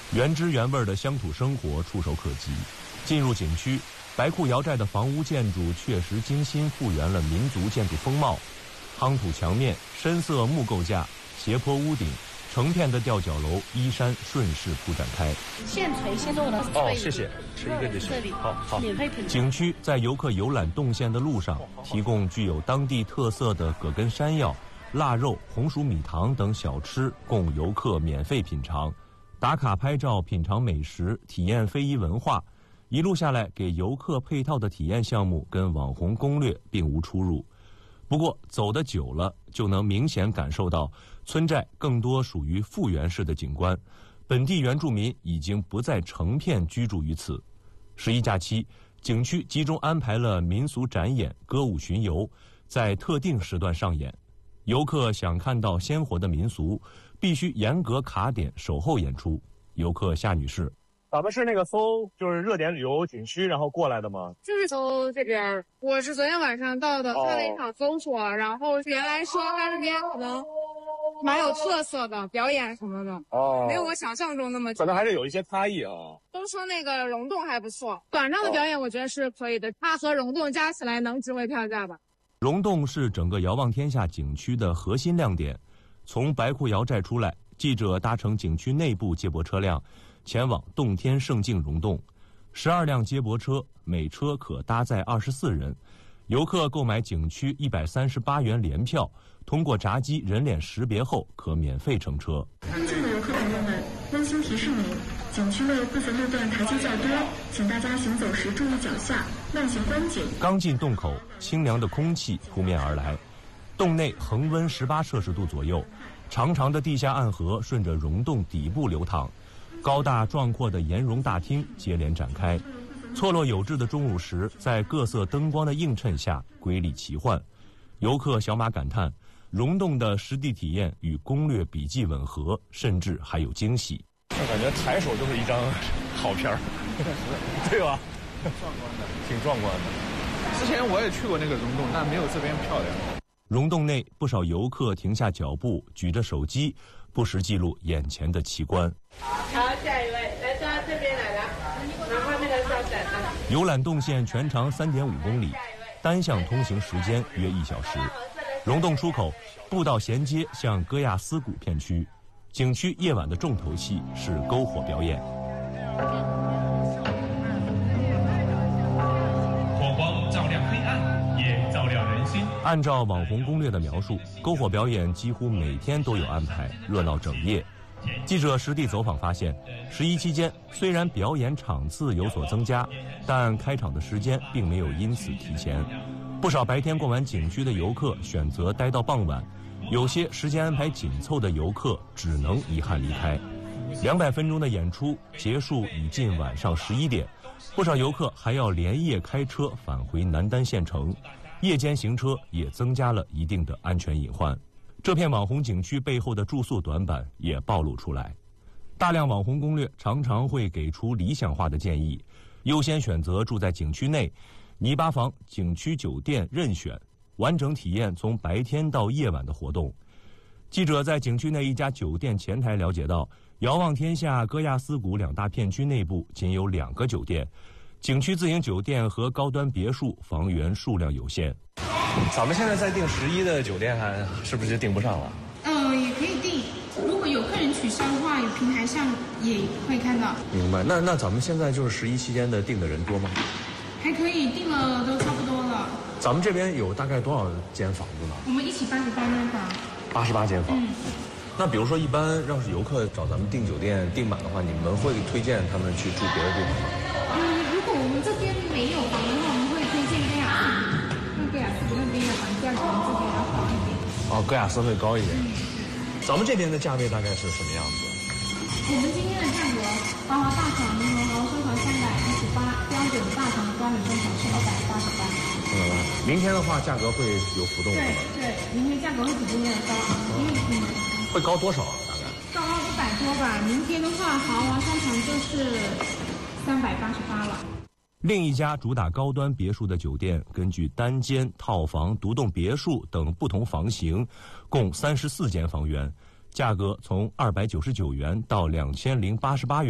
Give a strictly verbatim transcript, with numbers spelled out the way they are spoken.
原汁原味的乡土生活触手可及。进入景区，白库瑶寨的房屋建筑确实精心复原了民族建筑风貌，夯土墙面、深色木构架、斜坡屋顶。成片的吊脚楼依山顺势铺展开， 现锤现做的。 哦，谢谢，吃一个就行。 这里好好。 免费品尝。 景区在游客游览动线的路上，提供具有当地特色的葛根山药、腊肉、红薯米糖等小吃，供游客免费品尝，打卡拍照、品尝美食、体验非遗文化。一路下来，给游客配套的体验项目跟网红攻略并无出入。不过走得久了，就能明显感受到村寨更多属于复原式的景观，本地原住民已经不再成片居住于此。十一假期，景区集中安排了民俗展演、歌舞巡游，在特定时段上演。游客想看到鲜活的民俗，必须严格卡点守候演出。游客夏女士。 咱们是那个搜就是热点旅游景区，然后过来的吗？ 就是搜这边，我是昨天晚上到的， 哦、 看了一场搜索，然后原来说它这边可能蛮有特色的，表演什么的，哦，没有我想象中那么， 可能还是有一些差异啊。 都说那个溶洞还不错，短暂的表演我觉得是可以的，它和溶洞加起来能值回票价吧。 溶洞是整个遥望天下景区的核心亮点，从白库瑶寨出来，记者搭乘景区内部接驳车辆。前往洞天胜境溶洞，十二辆接驳车，每车可搭载二十四人。游客购买景区一百三十八元联票，通过闸机人脸识别后，可免费乘车。 尊敬的游客朋友们，温馨提示您，景区内部分路段台阶较多，请大家行走时注意脚下，慢行观景。 刚进洞口，清凉的空气扑面而来，洞内恒温十八摄氏度左右，长长的地下暗河顺着溶洞底部流淌。高大壮阔的岩溶大厅接连展开，错落有致的钟乳石在各色灯光的映衬下瑰丽奇幻。游客小马感叹，溶洞的实地体验与攻略笔记吻合，甚至还有惊喜。 我感觉抬手就是一张好片儿，对吧？壮观的，挺壮观的。 之前我也去过那个溶洞，但没有这边漂亮。 溶洞内不少游客停下脚步，举着手机，不时记录眼前的奇观。 好，下一位，来到这边来了，然后那个稍等啊。 游览动线全长三点五公里，单向通行时间约一小时。溶洞出口步道衔接向戈亚斯谷片区。景区夜晚的重头戏是篝火表演。 火光照亮黑暗，也照亮人心。 按照网红攻略的描述，篝火表演几乎每天都有安排，热闹整夜。记者实地走访发现，十一期间虽然表演场次有所增加，但开场的时间并没有因此提前。不少白天逛完景区的游客选择待到傍晚，有些时间安排紧凑的游客只能遗憾离开。两百分钟的演出结束已近晚上十一点，不少游客还要连夜开车返回南丹县城，夜间行车也增加了一定的安全隐患。这片网红景区背后的住宿短板也暴露出来。大量网红攻略常常会给出理想化的建议，优先选择住在景区内，泥巴房、景区酒店任选，完整体验从白天到夜晚的活动。记者在景区内一家酒店前台了解到，遥望天下、戈亚斯谷两大片区内部仅有两个酒店，景区自营酒店和高端别墅房源数量有限。 咱们现在在订十一的酒店，还是不是订不上了？ 呃，也可以订，如果有客人取消的话，有平台上也会看到。 明白。那那咱们现在就是十一期间的订的人多吗？ 还可以，订了都差不多了。 咱们这边有大概多少间房子呢？ 我们一起八十八间房。 八十八间房。 嗯。 那比如说，一般要是游客找咱们订酒店订满的话，你们会推荐他们去住别的地方吗？ 嗯，如果我们这边没有房的话，我们会推荐戈亚斯，因为戈亚斯那边的房价可能这边要高一点。 哦，戈亚斯会高一点。嗯。咱们这边的价位大概是什么样子？ 我们今天的价格，豪华大床、和豪奢床三百一十八，标准大床和标准中床是二百八十八。 嗯，明天的话价格会有浮动是吗？ 对对，明天价格会比今天的高昂，因为嗯。 会高多少啊？大概？ 高一百多吧。明天的话，豪华三床就是三百八十八了。 另一家主打高端别墅的酒店，根据单间、套房、独栋别墅等不同房型，共三十四间房源，价格从二百九十九元到两千零八十八元。